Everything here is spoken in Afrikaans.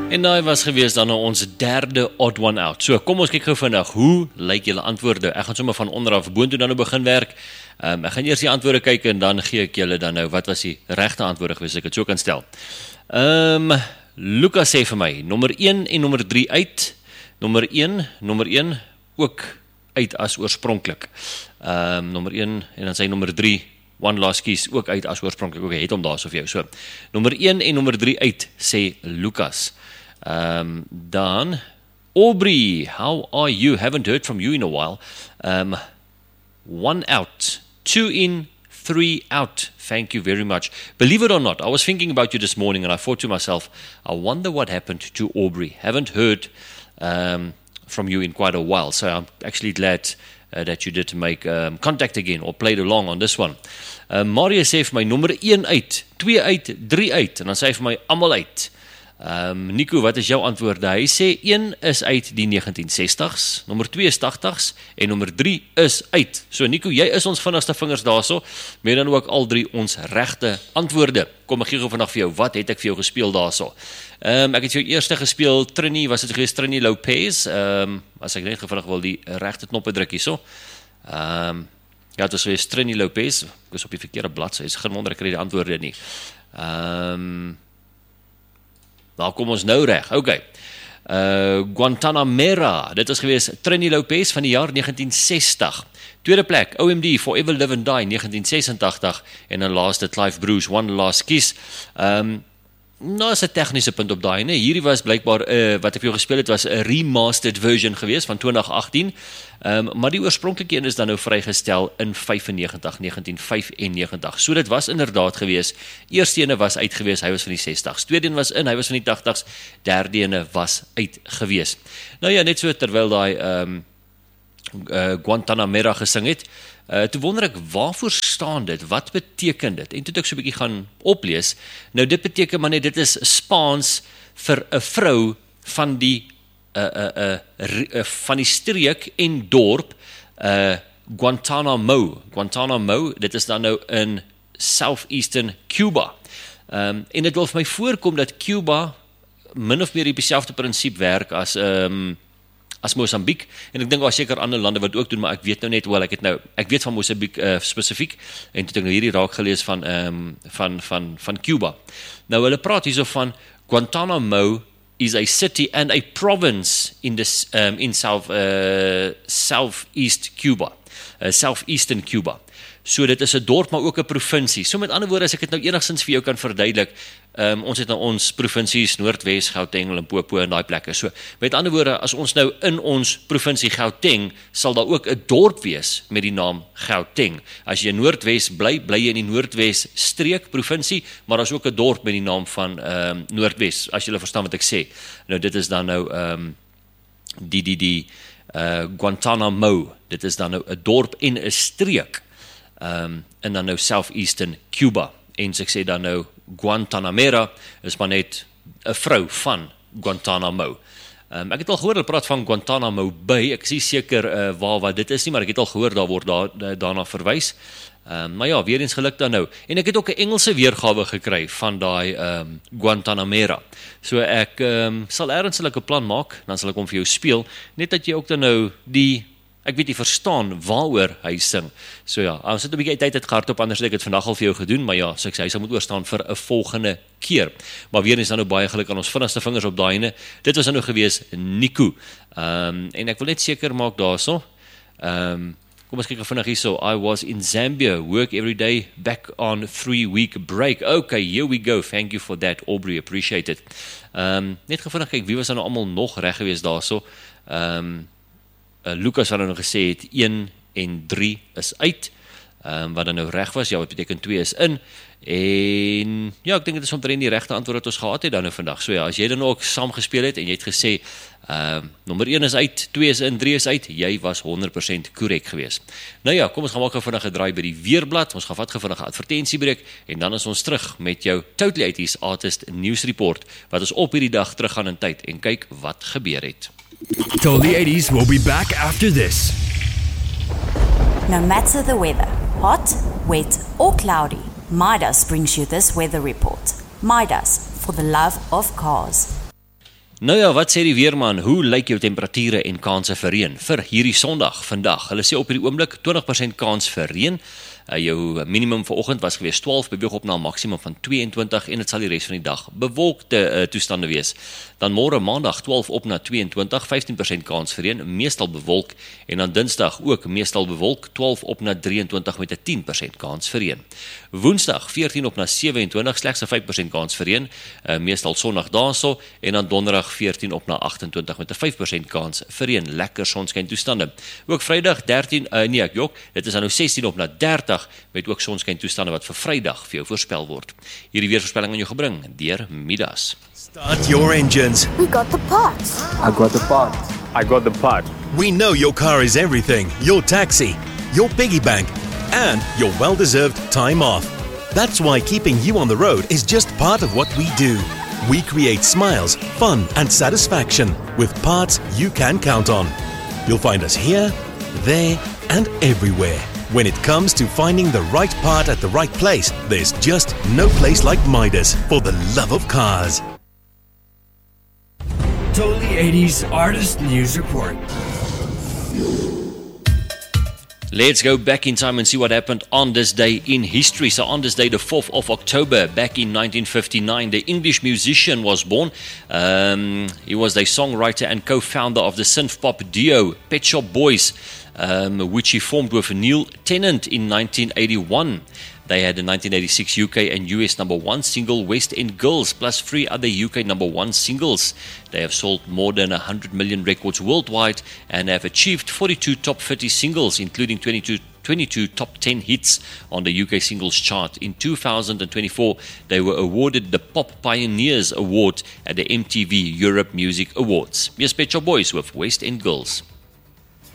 En daai was gewees dan ons derde odd one out. So kom ons kyk gou vinnig, hoe lyk julle antwoorde? Ek gaan sommer van onderaf boontoe dan nou begin werk. Ek gaan eers die antwoorde kyk en dan gee ek julle dan nou wat was die regte antwoorde gewees, ek het so kan stel. Lucas sê vir my, nommer 1 en nommer 3 uit. Nommer 1 ook uit as oorspronklik. Nommer 1 en dan sy nommer 3 One Last Kiss ook uit as oorspronklik. Okay, het hom daar so vir jou. So, nommer 1 en nommer 3 uit, sê Lucas. Dan Aubrey, how are you? Haven't heard from you in a while. 1 out, 2 in, 3 out. Thank you very much. Believe it or not, I was thinking about you this morning and I thought to myself, I wonder what happened to Aubrey. Haven't heard from you in quite a while. So I'm actually glad that you did make contact again or played along on this one. Mario sê vir my nommer 1 uit, 2 uit, 3 uit. En dan sê hy vir my almal uit. Nico, wat is jou antwoorde? Hy sê 1 is uit die 1960s, nommer 2 is 80s en nommer 3 is uit. So Nico, jy is ons vinnigste vingers daarso, met dan ook al 3 ons regte antwoorde. Kom ek gee gou vandag vir jou, wat het ek vir jou gespeel daarso? Ek het jou eerste gespeel, Trini, was dit gewees Trini Lopez, as ek net gevraag wil die regte knoppe druk hierso. Ja, het was gewees Trini Lopez, ek is op die verkeerde bladsy, is geen wonder ek kry die antwoorde nie. Nou kom ons nou reg, okay. Guantanamera, dit is gewees Trini Lopez van die jaar 1960. Tweede plek, OMD, Forever Live and Die, 1986. En dan laaste, Clive Bruce, One Last Kiss. Nou is 'n tegniese punt op daai, nee. Hierdie was blykbaar, wat ek vir jou gespeel het, was 'n remastered version gewees van 2018. Maar die oorspronklike een is dan nou vrygestel in 1995. So dit was inderdaad gewees. Eerste ene was uit gewees, hy was van die 60s. Tweede een was in, hy was van die 80s. Derde ene was uit gewees. Nou ja, net so terwyl daai Guantanamera gesing het, toe wonder ek, waarvoor staan dit? Wat beteken dit? En toe het ek so 'n bietjie gaan oplees. Nou dit beteken maar net, dit is Spaans vir 'n vrou van die streek en dorp Guantanamo. Guantanamo, dit is dan nou in Southeastern Cuba. En dit wil vir my voorkom dat Cuba min of meer op dieselfde prinsip werk as Mosambik, en ek dink daar seker ander lande wat ook doen, maar ek weet nou net, ek weet van Mosambik spesifiek, en toe het ek nou hierdie raak gelees van Cuba. Nou hulle praat hierso van Guantanamo is a city and a province in Southeast Cuba, Southeastern Cuba. So dit is 'n dorp, maar ook 'n provinsie. So met ander woorde, as ek dit nou enigstens vir jou kan verduidelik, ons het nou ons provinsies, Noordwes, Gauteng, Limpopo en daai plekke. So met ander woorde, as ons nou in ons provinsie Gauteng, sal daar ook 'n dorp wees met die naam Gauteng. As jy in Noordwes bly jy in die Noordwes streek provinsie, maar daar's ook 'n dorp met die naam van Noordwes, as jy verstaan wat ek sê. Nou dit is dan nou Guantanamo, dit is dan nou 'n dorp en 'n streek. En dan nou Southeastern Cuba, en ek sê dan nou Guantanamera is maar net 'n vrou van Guantanamo. Ek het al gehoor, hulle praat van Guantanamo Bay, ek is nie seker wat dit is nie, maar ek het al gehoor, daar word daarna verwys. Maar ja, weer eens geluk dan nou. En ek het ook 'n Engelse weergawe gekry van daai Guantanamera. So ek sal ergens 'n plan maak, dan sal ek hom vir jou speel, net dat jy ook dan nou ek weet nie verstaan waaroor hy sing. So ja, ons het 'n bietjie tyd gehard op, anders het ek dit vandag al vir jou gedoen, maar ja, so ek sê, hy sal moet oorstaan vir 'n volgende keer. Maar weer eens dan nou baie geluk aan ons vinnigste vingers op daai ene. Dit was dan nou gewees Nico. En ek wil net seker maak daarso. Kom ons kyk vinnig hierso. I was in Zambia, work every day, back on 3-week break. Okay, here we go. Thank you for that, Aubrey, appreciate it. Net vinnig kyk, wie was dan nou almal nog reg gewees daarso? Lucas wat nou gesê het, 1 en 3 is uit, wat dan nou reg was, ja, wat beteken 2 is in, en ja, ek dink dit is omtrent die regte antwoord wat ons gehad het dan nou vandag. So ja, as jy dan ook saam gespeel het, en jy het gesê, nommer 1 is uit, 2 is in, 3 is uit, jy was 100% korrek gewees. Nou ja, kom ons gaan maak gou vinnig 'n draai by die weerblad, ons gaan vat gou vinnig 'n advertensiebreek, en dan is ons terug met jou Totally 80s Artist News Report, wat ons op hierdie dag terug gaan in tyd, en kyk wat gebeur het. Totally 80s will be back after this. No matter the weather, hot, wet or cloudy, Midas brings you this weather report. Midas, for the love of cars. Nou ja, wat sê die weerman? Hoe lyk jou temperature en kanse vir reën vir hierdie Sondag vandag? Hulle sê op hierdie oomblik 20% kans vir reën. Jou minimum vanoggend was gewees 12, beweeg op na 'n maksimum van 22 en dit sal die res van die dag bewolkte toestande wees. Dan môre Maandag 12 op na 22, 15% kans vir reën, meestal bewolk, en dan Dinsdag ook meestal bewolk, 12 op na 23 met 'n 10% kans vir reën. Woensdag 14 op na 27, slegs 'n 5% kans vir reën, meestal sonnig daarso, en dan Donderdag 14 op na 28 met 'n 5% kans vir reën, lekker sonskyn toestande. Ook Vrydag 13, dit is dan nou 16 op na 30 met ook sonskyn toestande wat vir Vrydag vir jou voorspel word. Hierdie weervoorspelling aan jou gebring deur Midas. Start your engines. We got the parts. I got the part. I got the part. We know your car is everything. Your taxi, your piggy bank, and your well-deserved time off. That's why keeping you on the road is just part of what we do. We create smiles, fun, and satisfaction with parts you can count on. You'll find us here, there, and everywhere. When it comes to finding the right part at the right place, there's just no place like Midas for the love of cars. Totally 80s Artist News Report. Let's go back in time and see what happened on this day in history. So on this day, the 4th of October, back in 1959, the English musician was born. He was the songwriter and co-founder of the synth-pop duo Pet Shop Boys, which he formed with Neil Tennant in 1981. They had a 1986 UK and US number 1 single, West End Girls, plus 3 other UK number 1 singles. They have sold more than 100 million records worldwide and have achieved 42 top 50 singles, including 22 top 10 hits on the UK singles chart. In 2024, they were awarded the Pop Pioneers Award at the MTV Europe Music Awards. Here's Pet Shop Boys with West End Girls.